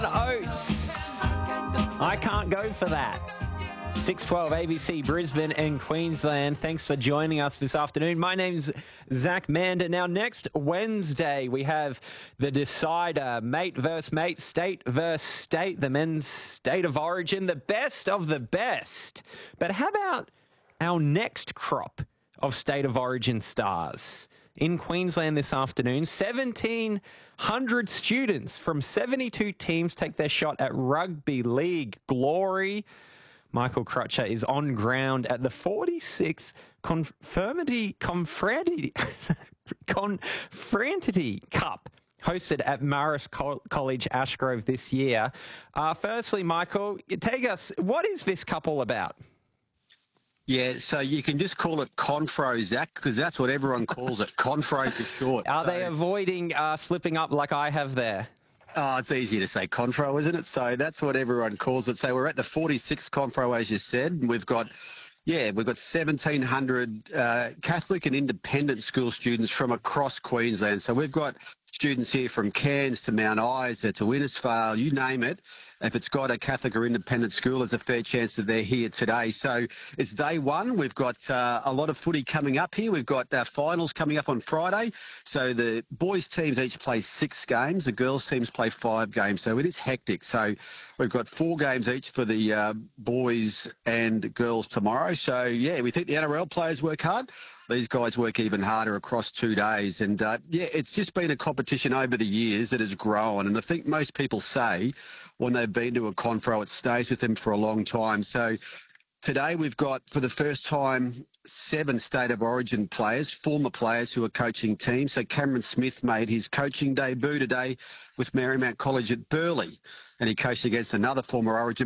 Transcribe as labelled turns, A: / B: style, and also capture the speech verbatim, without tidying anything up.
A: and Oates. I can't go for that. six twelve A B C Brisbane and Queensland. Thanks for joining us this afternoon. My name's Zach Mander. Now, next Wednesday, we have the decider, mate versus mate, state versus state, the men's state of origin, the best of the best. But how about our next crop of state of origin stars? In Queensland this afternoon, seventeen hundred students from seventy-two teams take their shot at rugby league glory. Michael Crutcher is on ground at the forty-six Confirmity Confraternity Confraternity Cup, hosted at Marist Co- College, Ashgrove this year. Uh, firstly, Michael, take us, what is this cup all about?
B: Yeah, so you can just call it Confro, Zach, because that's what everyone calls it, Confro for short.
A: Are
B: so,
A: they avoiding uh, slipping up like I have there?
B: Oh, it's easy to say Confro, isn't it? So that's what everyone calls it. So we're at the forty-sixth Confro, as you said, and we've got, yeah, we've got seventeen hundred uh, Catholic and independent school students from across Queensland. So we've got students here from Cairns to Mount Isa to Innisfail, you name it. If it's got a Catholic or independent school, there's a fair chance that they're here today. So it's day one. We've got uh, a lot of footy coming up here. We've got uh, finals coming up on Friday. So the boys' teams each play six games. The girls' teams play five games. So it is hectic. So we've got four games each for the uh, boys and girls tomorrow. So, yeah, we think the N R L players work hard. These guys work even harder across two days. And, uh, yeah, it's just been a competition over the years that has grown. And I think most people say when they've been to a confro, it stays with them for a long time. So today we've got, for the first time, seven State of Origin players, former players who are coaching teams. So Cameron Smith made his coaching debut today with Marymount College at Burleigh, and he coached against another former Origin